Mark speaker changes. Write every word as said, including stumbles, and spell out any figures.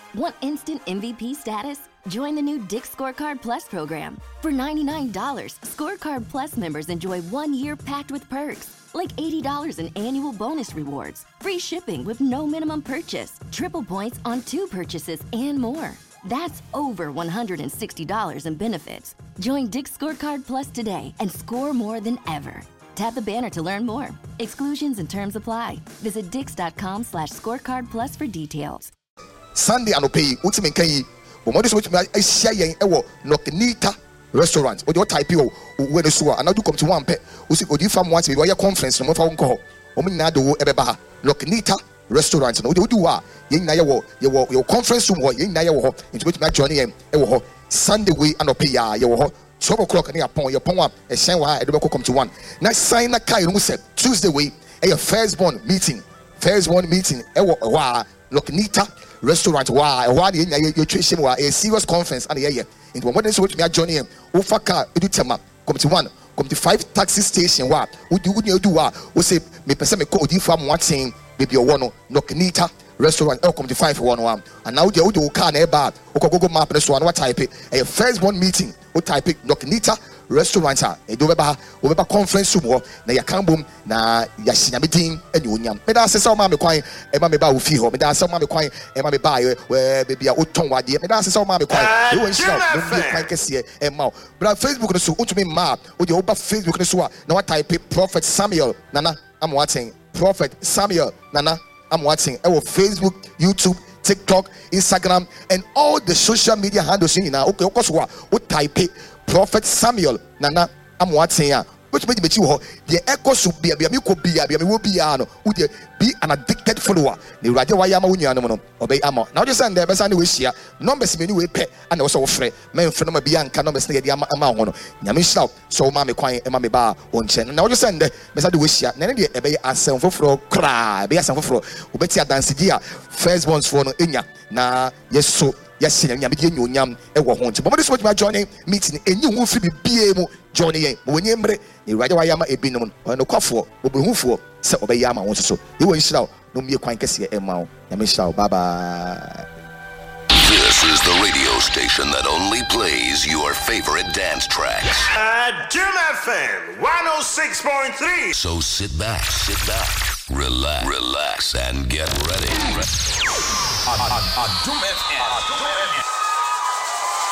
Speaker 1: Want instant M V P status? Join the new Dick's Scorecard Plus program. For ninety-nine dollars, Scorecard Plus members enjoy one year packed with perks, like eighty dollars in annual bonus rewards, free shipping with no minimum purchase, triple points on two purchases, and more. That's over one hundred sixty dollars in benefits. Join Dick's Scorecard Plus today and score more than ever. Tap the banner to learn more. Exclusions and terms apply. Visit dix.com slash scorecard plus for details.
Speaker 2: Sunday anope ultimate kai wo mo de so me ahia yen e wo Nokinita restaurant o de type o we de so and do come to one pe o si odi fam once we your conference no mo fa wo nko o mo nyina do e be ba ha Nokinita restaurant no o de do a yen nyina ye wo ye wo your conference room wo yen nyina ye wo ho nti go to me join yen e wo ho Sunday we anope ya ye wo ho twelve o'clock na yapon your pon wa e hyen wa e de be come to one na sign na kai no say Tuesday we e your firstborn meeting firstborn meeting e wo wa Nokinita restaurant wa wa de nya ye twehye wa a serious conference and ye ye into one day so with me journey o fa car edu tema come to one come to five taxi station wa udi udi edu wa o say me pese me ko odi fa mo aten baby o no Nokinita restaurant e come to five one one and now de odi o car na e ba o ko go map so one type a first one meeting o type Nokinita restaurant a e do be ba o be ba conference room na ya kan bom na ya hia medin ene onyam me da se se o ma me kwan e ma me ba wo fi ho me da se o ma me kwan e ma me ba we baby a o ton wade me da se se o ma me kwan e won shira no me kwan kese e ma bra Facebook no so o tumi ma o de o ba Facebook no so a na what type Prophet Samuel nana am watching Prophet Samuel nana am watching e wo Facebook, YouTube, TikTok, Instagram and all the social media handles in na okay o ko so o type Prophet Samuel nana am watching ya which made me ho the echo should be me ko bia bia me wo bia no wo de be an addicted follower the radio wa ya ma wonua no no obey ama now just send there be send we share numbers me ni we pe and also frɛ me mfrɛ no ma bia nka numbers na ye ama ama ho no nyame hira so ma me kwan e ma me ba o nche now just send there me send we share na ne de e be asem foforo kra be asem foforo obeti adanse di a first ones for no enya na yeso yes nyame die nyonyam e wo ho nche but this what my joining meeting enyi hu fi bibie mu joining yen wo nyembre ni radio wa yama ebinom no kwafo obrehufo se obeyama won so e wo nhira no mie kwan kese e ma wo nyame nhira bye bye.
Speaker 3: This is the radio station that only plays your favorite dance tracks.
Speaker 4: Uh, Jim F M one oh six point three.
Speaker 3: So sit back, sit back, relax, relax, and get ready.
Speaker 5: Jim F M.